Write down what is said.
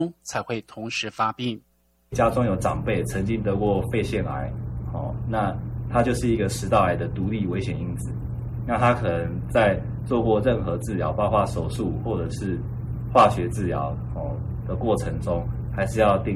才会同时发病。 家中有长辈曾经得过肺腺癌，那它就是一个食道癌的独立危险因子。那他可能在做过任何治疗，包括手术或者是化学治疗的过程中，还是要定